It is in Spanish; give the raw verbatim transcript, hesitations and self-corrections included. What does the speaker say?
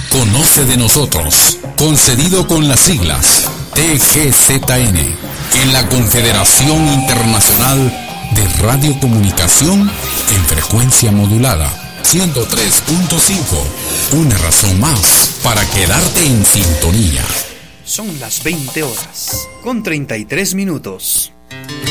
Conoce de nosotros, concedido con las siglas T G Z N, en la Confederación Internacional de Radiocomunicación en frecuencia modulada, ciento tres punto cinco. Una razón más para quedarte en sintonía. Son las veinte horas, con treinta y tres minutos.